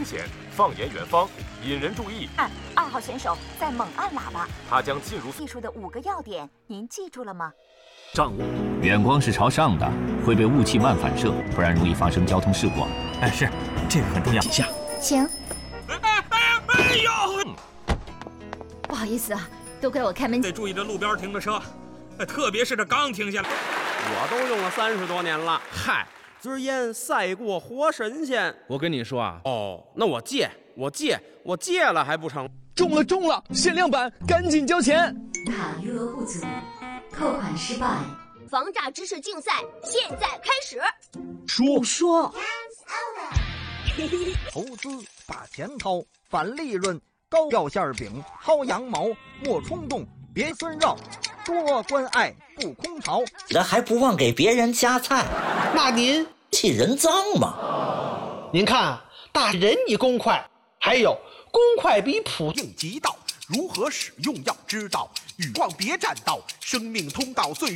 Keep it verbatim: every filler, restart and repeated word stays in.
险，放眼远方，引人注意。 按二号选手在猛按喇叭， 他将进入技术的五个要点，您记住了吗？ 掌握远光是朝上的，会被雾气慢反射，不然容易发生交通事故。 哎，是，这个很重要。几下， 请。 哎哎哎哎呦！ 不好意思啊，都怪我开门。 得注意这路边停的车，特别是这刚停下来。 我都用了三十多年了。嗨，尊严赛过活神仙。 我跟你说啊， 哦，那我借，我借，我借了还不成？ 中了中了，限量版，赶紧交钱。 卡余额不足，扣款失败。 防诈知识竞赛现在开始。 说说。 投资把钱掏，反利润，高要馅饼，薅羊毛，莫冲动，别孙绕，多关爱不空巢。 这还不忘给别人夹菜， 那您气人脏吗？ 您看大人你公筷，还有公筷比普应急道，如何使用要知道，欲望别占道，生命通道最。